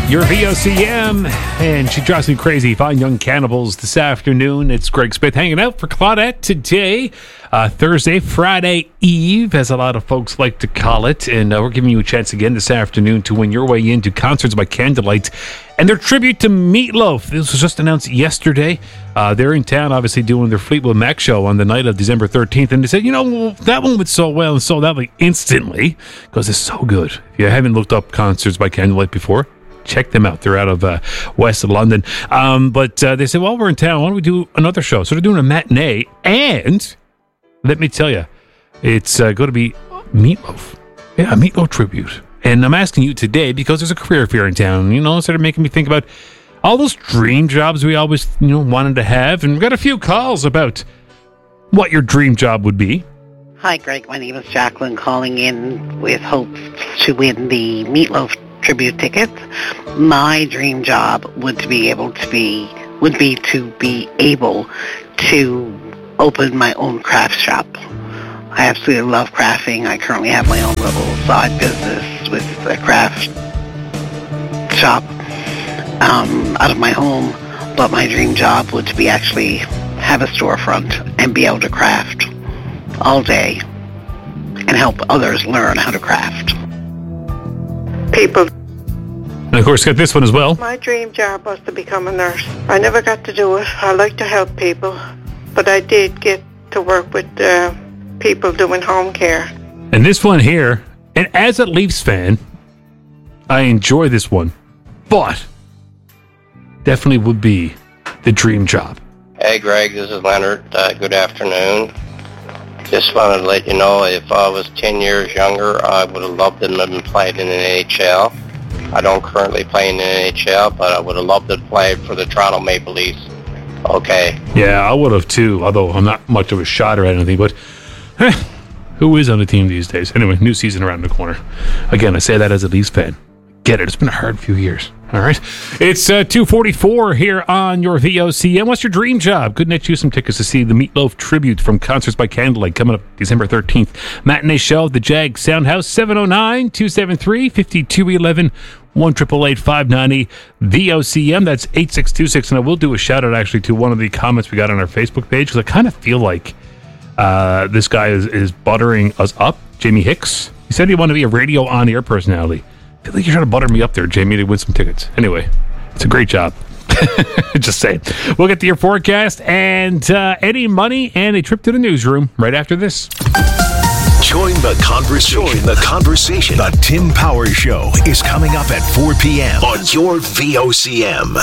Your VOCM, and she drives me crazy. Fine Young Cannibals this afternoon. It's Greg Smith hanging out for Claudette today, Thursday, Friday Eve, as a lot of folks like to call it. And we're giving you a chance again this afternoon to win your way into Concerts by Candlelight and their tribute to Meatloaf. This was just announced yesterday. They're in town, obviously, doing their Fleetwood Mac show on the night of December 13th. And they said, that one went so well and sold out like instantly because it's so good. If you haven't looked up Concerts by Candlelight before, check them out. They're out of west of London. But they said, well, we're in town. Why don't we do another show? So they're doing a matinee. And let me tell you, it's going to be Meatloaf. Yeah, a Meatloaf tribute. And I'm asking you today because there's a career fair in town. It started making me think about all those dream jobs we always, wanted to have. And we got a few calls about what your dream job would be. Hi, Greg. My name is Jacqueline, calling in with hopes to win the Meatloaf tribute tickets. My dream job would be to be able to open my own craft shop. I absolutely love crafting. I currently have my own little side business with a craft shop out of my home, but my dream job would be actually have a storefront and be able to craft all day and help others learn how to craft. People. And of course, got this one as well. My dream job was to become a nurse. I never got to do it. I like to help people, but I did get to work with people doing home care. And this one here, and as a Leafs fan, I enjoy this one, but definitely would be the dream job. Hey, Greg, this is Leonard. Good afternoon. Just wanted to let you know, if I was 10 years younger, I would have loved to have played in the NHL. I don't currently play in the NHL, but I would have loved to play for the Toronto Maple Leafs. Okay. Yeah, I would have too, although I'm not much of a shot or anything, but who is on the team these days? Anyway, new season around the corner. Again, I say that as a Leafs fan. Get it. It's been a hard few years. All right. It's 2:44 here on your VOCM. What's your dream job? Good net you some tickets to see the Meatloaf tribute from Concerts by Candlelight coming up December 13th. Matinee show at the Jag Soundhouse, 709-273-5211, 1-888-590 VOCM. That's 8626. And I will do a shout out actually to one of the comments we got on our Facebook page because I kind of feel like this guy is buttering us up. Jamie Hicks. He said he wanted to be a radio on-air personality. I feel like you're trying to butter me up there, Jamie, to win some tickets. Anyway, it's a great job. Just saying. We'll get to your forecast and Eddie Money and a trip to the newsroom right after this. Join the conversation. The Tim Powers Show is coming up at 4 p.m. on your VOCM.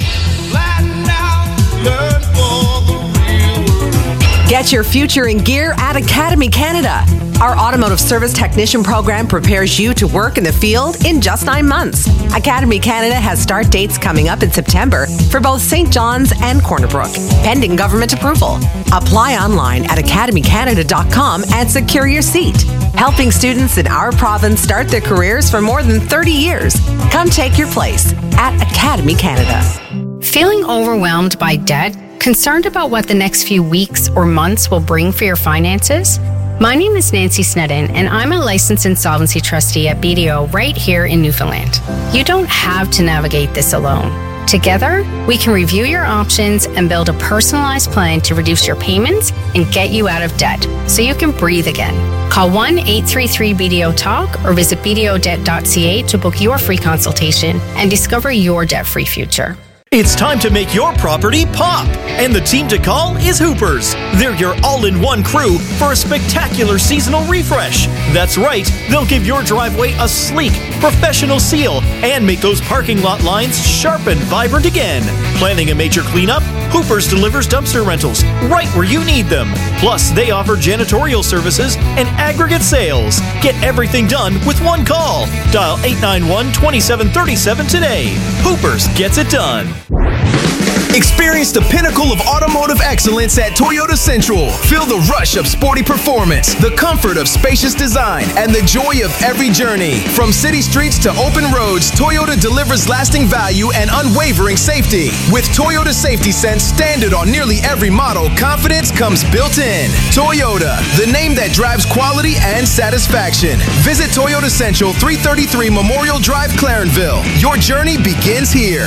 Get your future in gear at Academy Canada. Our automotive service technician program prepares you to work in the field in just 9 months. Academy Canada has start dates coming up in September for both St. John's and Corner Brook, pending government approval. Apply online at academycanada.com and secure your seat. Helping students in our province start their careers for more than 30 years. Come take your place at Academy Canada. Feeling overwhelmed by debt? Concerned about what the next few weeks or months will bring for your finances? My name is Nancy Snedden, and I'm a licensed insolvency trustee at BDO right here in Newfoundland. You don't have to navigate this alone. Together, we can review your options and build a personalized plan to reduce your payments and get you out of debt so you can breathe again. Call 1-833-BDO-TALK or visit bdodebt.ca to book your free consultation and discover your debt-free future. It's time to make your property pop, and the team to call is Hoopers. They're your all-in-one crew for a spectacular seasonal refresh. That's right, they'll give your driveway a sleek, professional seal and make those parking lot lines sharp and vibrant again. Planning a major cleanup? Hoopers delivers dumpster rentals right where you need them. Plus, they offer janitorial services and aggregate sales. Get everything done with one call. Dial 891-2737 today. Hoopers gets it done. Experience the pinnacle of automotive excellence at Toyota Central. Feel the rush of sporty performance, the comfort of spacious design, and the joy of every journey. From city streets to open roads, Toyota delivers lasting value and unwavering safety. With Toyota Safety Sense standard on nearly every model, confidence comes built in. Toyota, the name that drives quality and satisfaction. Visit Toyota Central, 333 Memorial Drive, Clarenville. Your journey begins here.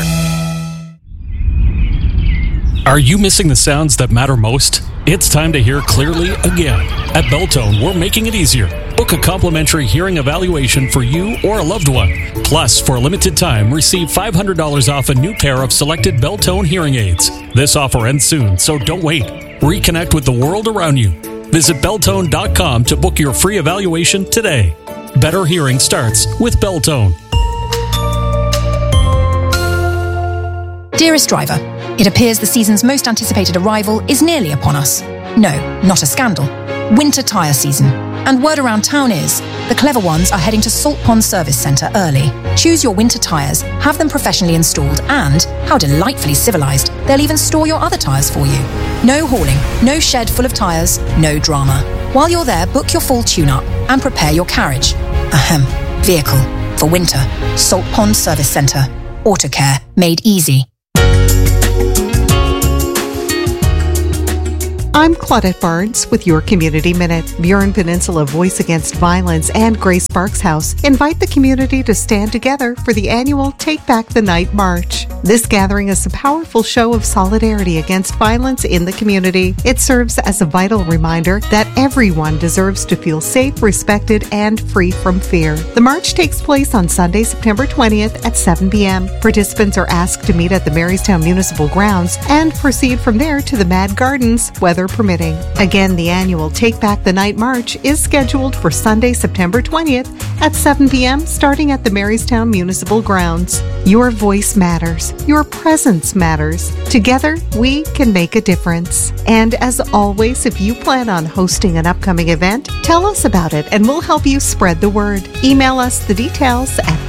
Are you missing the sounds that matter most? It's time to hear clearly again. At Beltone, we're making it easier. Book a complimentary hearing evaluation for you or a loved one. Plus, for a limited time, receive $500 off a new pair of selected Beltone hearing aids. This offer ends soon, so don't wait. Reconnect with the world around you. Visit Beltone.com to book your free evaluation today. Better hearing starts with Beltone. Dearest driver, it appears the season's most anticipated arrival is nearly upon us. No, not a scandal. Winter tyre season. And word around town is, the clever ones are heading to Salt Pond Service Centre early. Choose your winter tyres, have them professionally installed, and, how delightfully civilised, they'll even store your other tyres for you. No hauling, no shed full of tyres, no drama. While you're there, book your full tune-up and prepare your carriage. Vehicle. For winter. Salt Pond Service Centre. Autocare. Made easy. I'm Claudette Barnes with your Community Minute. Burin Peninsula Voice Against Violence and Grace Sparks House invite the community to stand together for the annual Take Back the Night March. This gathering is a powerful show of solidarity against violence in the community. It serves as a vital reminder that everyone deserves to feel safe, respected, and free from fear. The march takes place on Sunday, September 20th at 7 p.m. Participants are asked to meet at the Marystown Municipal Grounds and proceed from there to the Mad Gardens, weather permitting. Again, the annual Take Back the Night March is scheduled for Sunday, September 20th at 7 p.m. starting at the Marystown Municipal Grounds. Your voice matters. Your presence matters. Together, we can make a difference. And as always, if you plan on hosting an upcoming event, tell us about it and we'll help you spread the word. Email us the details at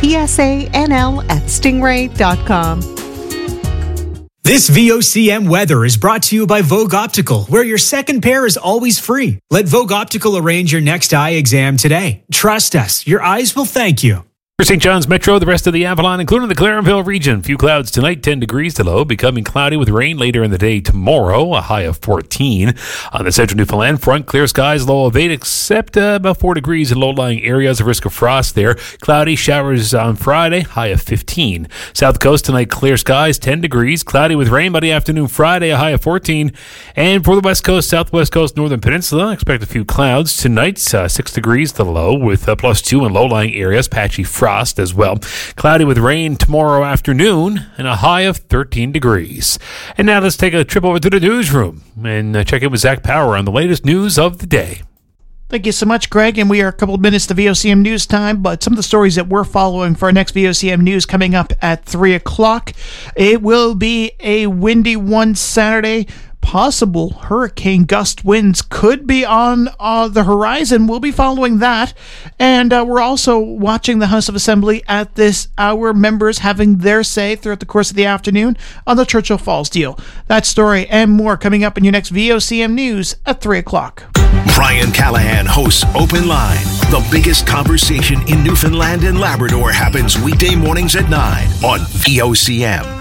psanl@stingray.com. This VOCM weather is brought to you by Vogue Optical, where your second pair is always free. Let Vogue Optical arrange your next eye exam today. Trust us, your eyes will thank you. For St. John's Metro, the rest of the Avalon, including the Clarenville region. Few clouds tonight, 10 degrees to low, becoming cloudy with rain later in the day tomorrow, a high of 14. On the central Newfoundland front, clear skies, low of 8, except about 4 degrees in low-lying areas, a risk of frost there. Cloudy showers on Friday, high of 15. South coast tonight, clear skies, 10 degrees, cloudy with rain by the afternoon Friday, a high of 14. And for the west coast, southwest coast, northern peninsula, expect a few clouds tonight, 6 degrees to low, with +2 in low-lying areas, patchy frost as well. Cloudy with rain tomorrow afternoon and a high of 13 degrees. And now let's take a trip over to the newsroom and check in with Zach Power on the latest news of the day. Thank you so much, Greg. And we are a couple of minutes to VOCM News time, but some of the stories that we're following for our next VOCM News coming up at 3 o'clock. It will be a windy one Saturday. Possible hurricane gust winds could be on the horizon. We'll be following that. And we're also watching the House of Assembly at this hour, members having their say throughout the course of the afternoon on the Churchill Falls deal. That story and more coming up in your next VOCM News at 3 o'clock. Brian Callahan hosts Open Line. The biggest conversation in Newfoundland and Labrador happens weekday mornings at 9 on VOCM.